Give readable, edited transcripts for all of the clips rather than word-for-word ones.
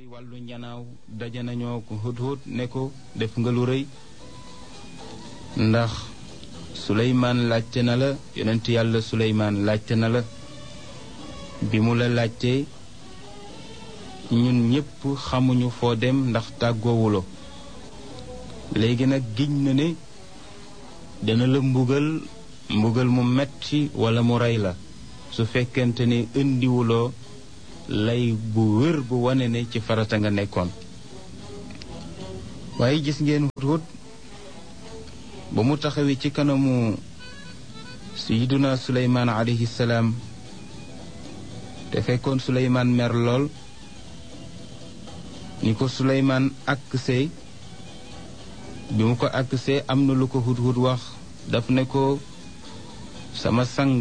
wàllu njanaaw daje nañoo ko Hudhud ne ko def nga lu rëy ndax Suleymaan laajte na la yonent yàlla Suleymaan laajte na la bi mu la laajte ñun ñépp xamuñu foo dem ndax tàggoowulo léegi nag giñ na ne dana la mbugal mu metti walla mu rey la su fekkente ne indiwuloo lay bu wér bu wane ne ci farata nga nekkoon waaye gis ngeen Hudhud ba mu taxawee ci kanamu Sayyiduna Suleymaan alayhi salaam te fekkoon Suleymaan mer lool ni ko Suleymaan aksee bi mu ko aksee am na lu ko Hudhud wax daf ne ko sama sang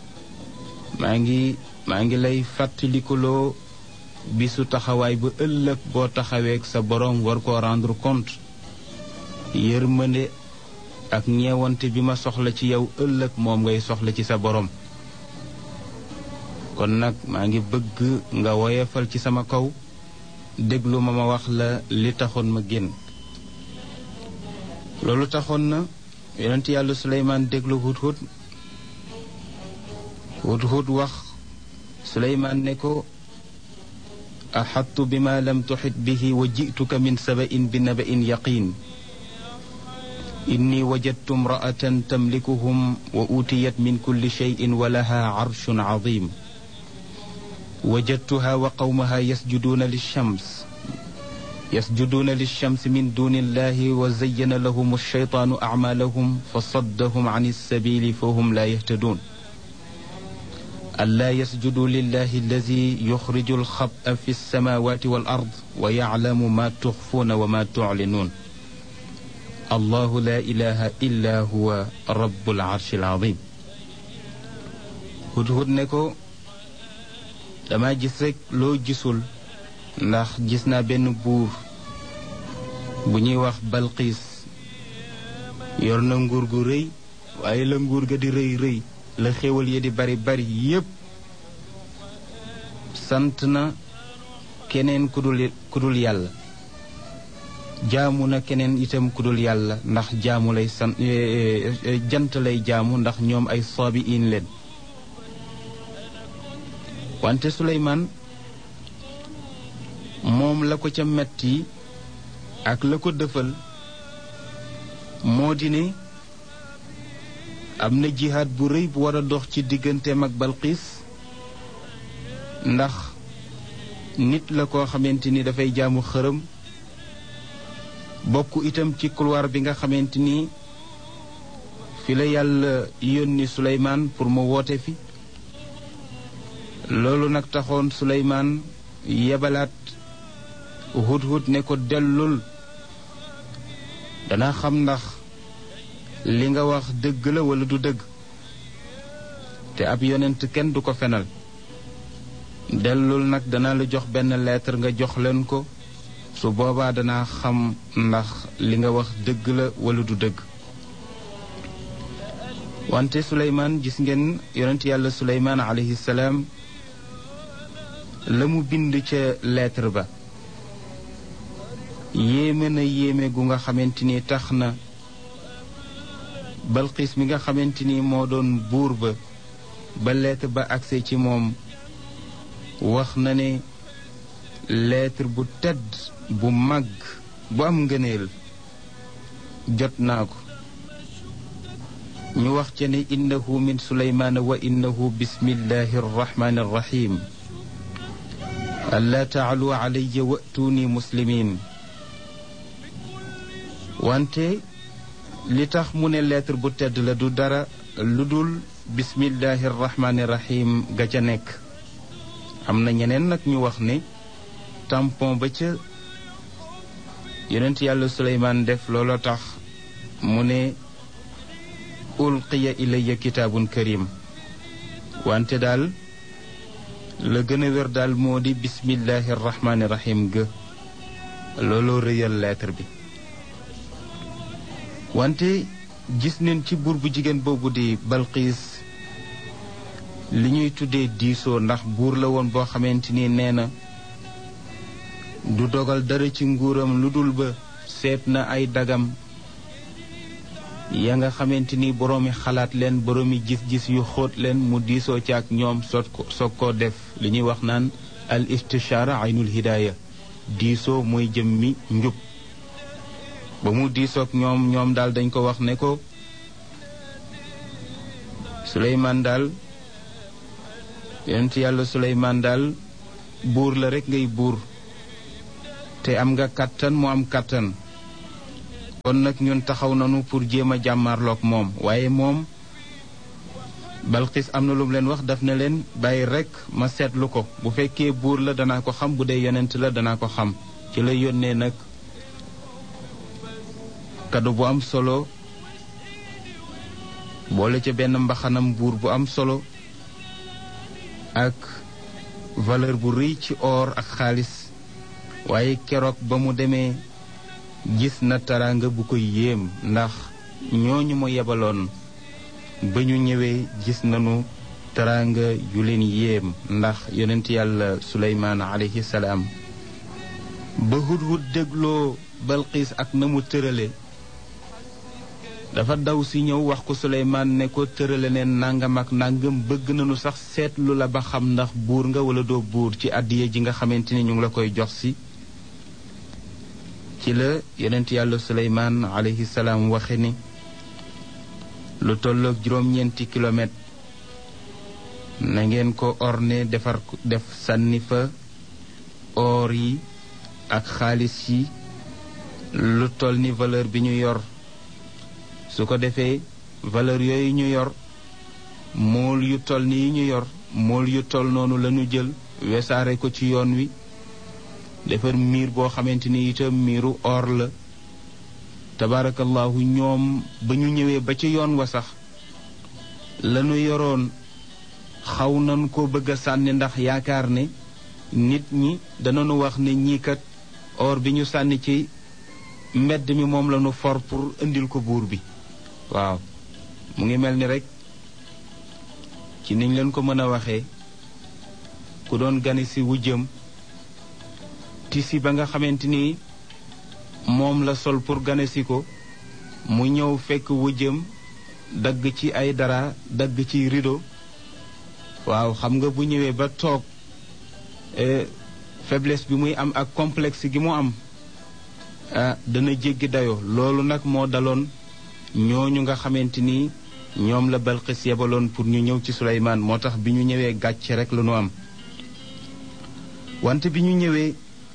maa ngi lay fàttalikuloo bisu taxawaay bu ëllëg boo taxaweek sa boroom war koo rendre compte yërmande ak ñeewante bi ma soxla ci yow ëllëg moom ngay soxla ci sa boroom kon nag maa ngi bëgg nga woyefal ci sama kaw déglu ma wax la li taxoon ma génn loolu taxoon na yonent yàlla Suleymaan déglu Hudhud wax Suleymaan ne ko axattu bima lam tuxit bihi wa jituka min saba'in bi naba'in yaqin inni wajadtu imra'atan tamlikuhum wa utiyat min kulli shay'in wa laha arshun azim wajadtuha wa qawmaha yasjuduuna lilshams min duni illahi wa zayyana lahum alshaytaanu acmaalahum fa saddahum an alsabili fa hum laa yahtaduun ألا يسجدوا لله الذي يخرج الخبأ في السماوات والأرض ويعلم ما تخفون وما تعلنون الله لا إله إلا هو رب العرش العظيم Hudhud ne ko dama gis rekk loo gisul ndax gis naa benn buur bu ñuy wax Balqiis yor na nguur gu rëy waaye la nguur ga di rëy rëy la xéwal yi di bari bari yépp sant na keneen ku dul yàlla jaamu na keneen itam ku dul yàlla ndax jaamu lay sant jant lay jaamu ndax ñoom ay saabiin leen wante Suleymaan moom la ko ca metti ak la ko dëfal moo di ne am na jihaad bu rëy bu war a dox ci digganteem ak Balqiis ndax nit la koo xamante ni dafay jaamu xërëm bokk itam ci couloir bi nga xamante ni fi la yàlla yónni Suleymaan pour mu woote fi loolu nag taxoon Suleymaan yebalaat Hudhud ne ko dellul dana xam ndax li nga wax dëgg la walla du dëgg te ab yonent kenn du ko fenal dellul nag dana la jox benn lettre nga jox leen ko su boobaa dana xam ndax li nga wax dëgg la walla du dëgg wante Suleymaan gis ngeen yonent yàlla Suleymaan alayhi salaam la mu bind ca lettre ba yéeme na yéeme gu nga xamante ni tax na Balqiis mi nga xamante ni moo doon buur ba lettre ba agse ci moom wax na ne lettre bu tedd bu màgg bu am ngëneel jot naa ko ñu wax ca ne innahu min Suleymaana wa innahu bismillahi arrahmani arrahim allaa taalu alayya wa'tuuni muslimin wante li tax mu ne lettre bu tedd la du dara lu dul bismillahi rahmaani rahim ga ca nekk am na ñeneen nag ñu wax ne tampon ba ca yonent yàlla Suleymaan def looloo tax mu ne ulqiya ilayya kitaabun karim wante daal la gën a wér daal moo di bismillahi rahmaani rahim ga looloo rëyal lettre bi wante gis neen ci buur bu jigéen boobu di Balqiis li ñuy tuddee diisoo ndax buur la woon boo xamante ni nee na du dogal dara ci nguuram lu dul ba seet na ay dagam ya nga xamante ni boroomi xalaat leen boroomi gis-gis yu xóot leen mu diisoo ci ak ñoom soog koo def li ñuy wax naan al istishaara aynul hidaaya diisoo mooy jëmmi njub ba mu diisoog ñoom daal dañ ko wax ne ko Suleymaan daal yonent yàlla Suleymaan daal buur la rekk ngay buur te am nga kàttan mu am kàttan kon nag ñun taxaw nañu pour jéem a jàmmarloog moom waaye moom Balqis am na lu mu leen wax daf na leen bàyyi rekk ma seetlu ko bu fekkee buur la danaa ko xam bu dee yonent la danaa ko xam ci la yónnee nag kado bu am solo boole ca benn mbaxanam buur bu am solo ak valeur bu rëy ci or ak xaalis waaye keroog ba mu demee gis na taraanga bu koy yéem ndax ñooñu ma yebaloon ba ñu ñëwee gis nañu taraanga yu leen yéem ndax yonent yàlla Suleymaan alayhi salaam ba Hudhud dégloo Balqis ak na mu tërale dafa daw si ñëw wax ko Suleymaan ne ko tërale neen nangam ak nangam bëgg nañu sax seetlu la ba xam ndax buur nga wala doo buur ci àddiya ji nga xamante ni ñu ngi la koy jox si ci la yonent yàlla Suleymaan alayhi salaam waxe ni lu tolloog juróom-ñeenti kilomètre na ngeen ko orné def sànni fa or yi ak xaalis yi lu toll ni valeur bi ñu yor su ko defee valeur yooyu ñu yor mool yu toll ni yi ñu yor mool yu toll noonu lañu jël wesaare ko ci yoon wi defar miir boo xamante ni itam miiru or la tabarakallahu ñoom ba ñu ñëwee ba ci yoon wa sax lañu yoroon xaw nañ ko bëgg a sànni ndax yaakaar ne nit ñi danañu wax ne ñii kat or bi ñu sànni ci mbedd mi moom lañu for pour indil ko buur bi waaw mu ngi mel ni rek ci niñ leen ko mën a waxee ku doon gane si wujjëm tisi ba nga xamante ni moom la sol pour gane si ko mu ñëw fekk wujjëm dagg ci ay dara dagg ci rideau waaw xam nga bu ñëwee ba toog faiblesse bi muy am ak complexe gi mu am dana jéggi dayoo loolu nag moo daloon ñooñu nga xamante ni ñoom la Balqis yebaloon pour ñu ñëw ci Suleymaan moo tax bi ñu ñëwee gàcce rek la ñu am wante bi ñu ñëwee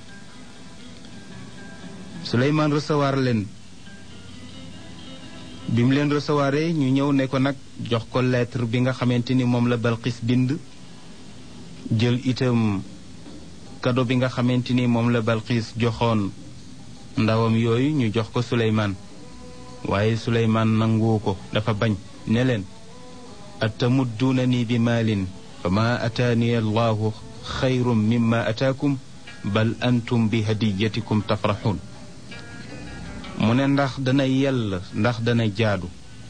Suleymaan recevoir leen bi mu leen recevoiree ñu ñëw ne ko nag jox ko lettre bi nga xamante ni moom la Balqis bind jël itam cadeau bi nga xamante ni moom la Balqis joxoon ndawam yooyu ñu jox ko Suleymaan waaye Suleymaan nangu ko dafa bañ ne leen atamudduunani bi maalin fa ma ataani allahu xayrum mimma ataakum bal antum bi hadiyatikum tafraxuun mu ne ndax dana yell ndax dana jaadu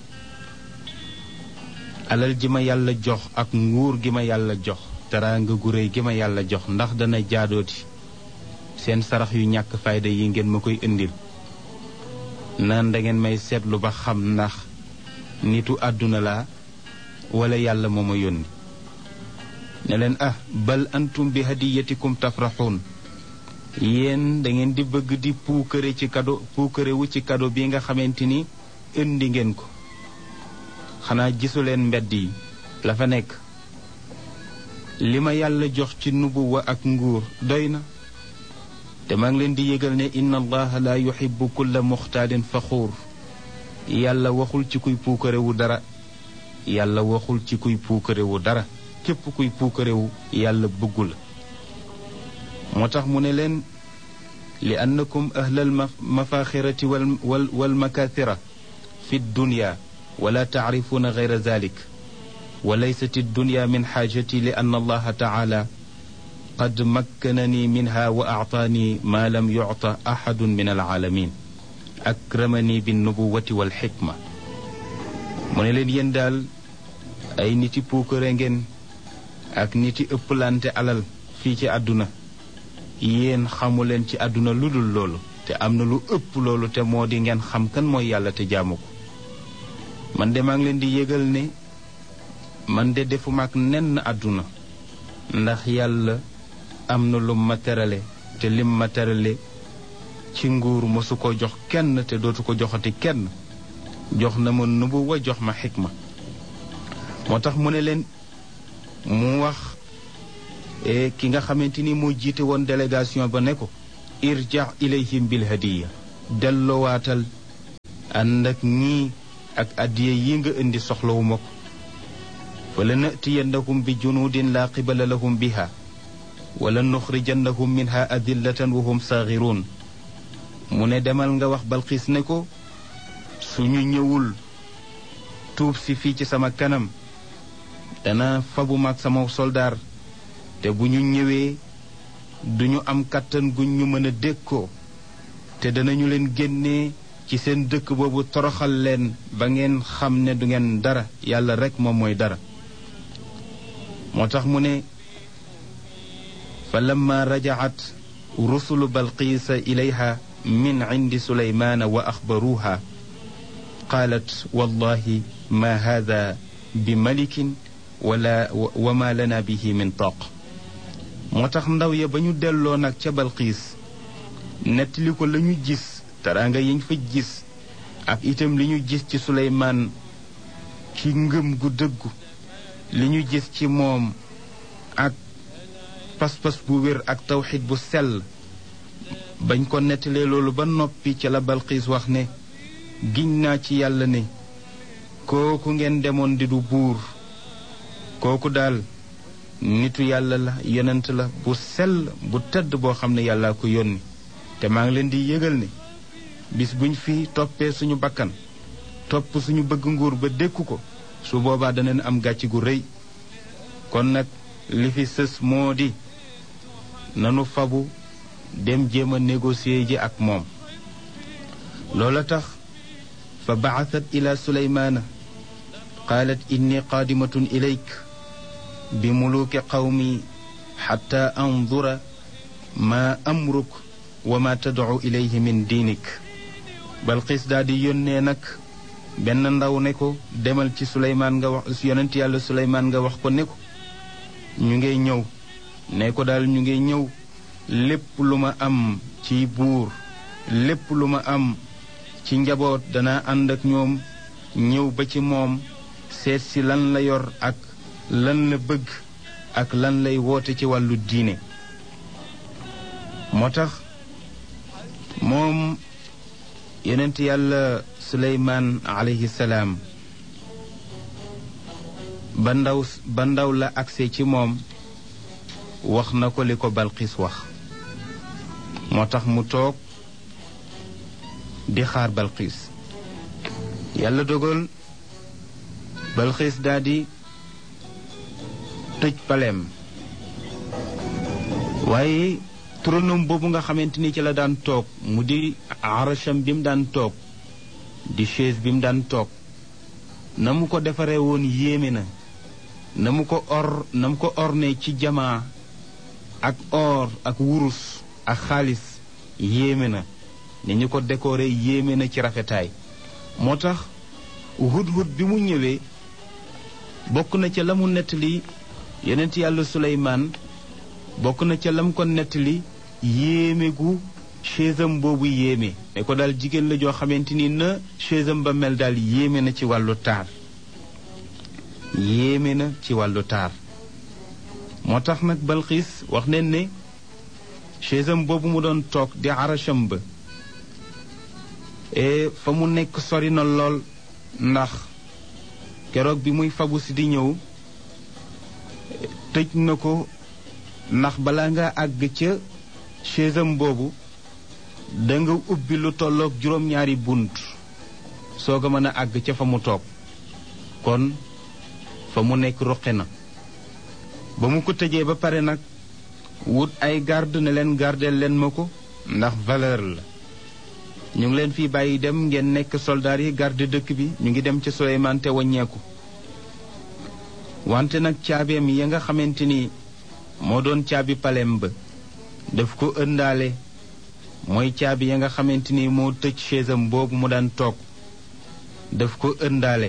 alal ji ma yàlla jox ak nguur gi ma yàlla jox teraanga gu réy gi ma yàlla jox ndax dana jaadooti seen sarax yu ñàkk fayda yi ngeen ma koy indil naan dangeen may seetlu ba xam ndax nitu àdduna laa wala yàlla moo ma yónni ne leen bal antum bi hadiyatikum tafraxuun yéen dangeen di bëgg di puukare wu ci kado bi nga xamante ni indi ngeen ko xanaa gisuleen mbedd yi la fa nekk li ma yàlla jox ci nubuwa ak nguur doy na te maa ngi leen di yëgal ne inna allaha la yuhibbu kulla muxtaalin faxuur yàlla waxul ci kuy puukarewu dara yàlla waxul ci kuy puukarewu dara képp kuy puukarewu yàlla bëggu la moo tax mu ne leen li annakum ahlal mafaaxirati wal makathira fi dunya wala taarifuuna gayra dalik wa laysat dunya min xaajati li anna allaha taala qad makkanani minha wa aataani ma lam yucta axadun min alaalamin akramani binnubuwati walxikma mu ne leen yéen daal ay niti puukare ngeen ak niti ëpplante alal fii ci àdduna yéen xamuleen ci àdduna lu dul loolu te am na lu ëpp loolu te moo di ngeen xam kan mooy yàlla te jaamu ko man de maa ngi leen di yëgal ne man de defuma ak nenn àdduna ndax yàlla am na lu ma terale te lim ma terale ci nguur mosu ko jox kenn te dootu ko joxati kenn jox na ma nubuwa jox ma xikma moo tax mu ne leen mu wax ki nga xamante ni moo jiite woon délégation ba ne ko irja ilayhim bil hadiya dellowaatal ànd ak ñii ak addiye yi nga indi soxlawuma ko fa la natiyannahum bi junudin la qibala lahum biha wala nuxrijannahum minha adillatan wa hum saaxiruun mu ne demal nga wax Balxiis ne ko suñu ñëwul tuub si fii ci sama kanam dana fabu maag sama soldaar te bu ñu ñëwee duñu am kàttan guñ ñu mën a dékkoo te danañu leen génnee ci seen dëkk boobu toroxal leen ba ngeen xam ne du ngeen dara yàlla rekk moom mooy dara moo tax mu ne fa lamma rajaat rusulu balqiisa ilayha min cindi suleymaana wa axbaruuha qaalat wallahi ma hada bi malikin wa ma lana bihi min taq moo tax ndaw ya ba ñu delloo nag ca balqiis nettali ko la ñu gis teraanga yiñ fa gis ak itam li ñu gis ci suleymaan ci ngëm gu dëggu li ñu gis ci moom ak pas-pas bu wér ak tawxid bu sell bañ ko nettalee loolu ba noppi ca la balqiis wax ne giñ naa ci yàlla ne kooku ngeen demoon di du buur kooku daal nitu yàlla la yonent la bu sell bu tëdd boo xam ne yàllaa ko yónni te maa ngi leen di yëgal ne bis buñ fi toppee suñu bakkan topp suñu bëgg nguur ba dékku ko su boobaa danañ am gàcc gu rëy kon nag li fi sës moo di nanu fabu dem jéem a négocier ji ak moom loola tax fa ba'athat ila suleymaana qaalat inni qaadimatun ilayk bi muluuki qawmi xatta andura ma amruk wa ma tad'u ilayhi min diinik balqiis daal di yónnee nag benn ndaw ne ko demal ci suleymaan nga wax yonent yàlla suleymaan nga wax ko ne ko ñu ngay ñëw ne ko daal ñu ngay ñëw lépp lu ma am ci buur lépp lu ma am ci njaboot danaa ànd ak ñoom ñëw ba ci moom seet si lan la yor ak lan la bëgg ak lan lay woote ci wàllu diine moo tax moom yonent yàlla suleymaan alayhi salaam ba ndaw la agse ci moom wax na ko li ko balqiis wax moo tax mu toog di xaar balqiis yàlla dogal balqiis daldi tëj paleem waaye turanam boobu nga xamante ni ci la daan toog mu di arasham bi mu daan toog di chaise bi mu daan toog na mu ko defaree woon yéeme na mu ko orne ci jamaa ak or ak wurus ak xaalis yéeme na ni ñu ko décoré yéeme na ci rafetaay moo tax hudhud bi mu ñëwee bokk na ca la mu nettali yonent yàlla suleymaan bokk na ca lam ko nettali yéeme gu chaisam boobu yéeme ne ko daal jigéen la joo xamante ni na chaisam ba mel daal yéeme na ci wàllu taar yéeme na ci wàllu taar moo tax nag balxiis wax neen ne chaisam boobu mu doon toog di arasham ba fa mu nekk sori na lool ndax keroog bi muy fabu si di ñëw tëj na ko ndax balaa nga àgg ca chaisam boobu da nga ubbi lu tolloog juróom-ñaari bunt soog a mën a àgg ca fa mu toog kon fa mu nekk ruqe na ba mu ko tëjee ba pare nag wut ay garde ne leen gardeel leen ma ko ndax valeur la ñu ngi leen fii bàyyi dem ngeen nekk soldaar yi garde dëkk bi ñu ngi dem ca Suleymaan te waññeeku wante nag caabeem ya nga xamante ni moo doon caabi paleem ba daf ko ëndaale mooy caabi ya nga xamante ni moo tëj chaisam boobu mu daan toog daf ko ëndaale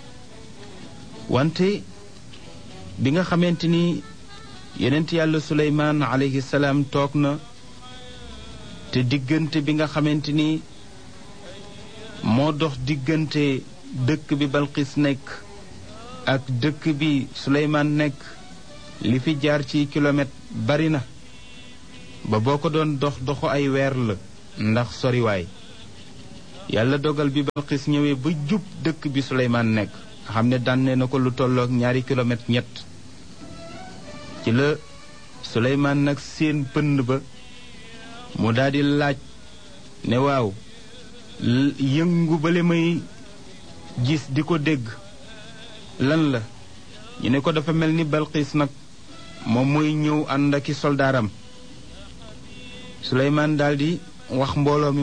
wante bi nga xamante ni yonent yàlla Suleymaan alayhi salaam toog na te diggante bi nga xamante ni moo dox diggante dëkk bi Balqis nekk ak dëkk bi Suleymaan nekk li fi jaar ci kilomètre bari na ba boo ko doon doxu ay weer la ndax soriwaay yàlla dogal bi Balqis ñëwee ba jub dëkk bi Suleymaan nekk nga xam ne dànne na ko lu tollook 2 kilomètre ñett ci la Suleymaan nag seen pënd ba mu daldi laaj ne waaw yëngu bale may gis di ko dégg lan la ñu ne ko dafa mel ni Balqis nag moom mooy ñëw ànd aki soldaaram Suleymaan daldi wax mbooloo mi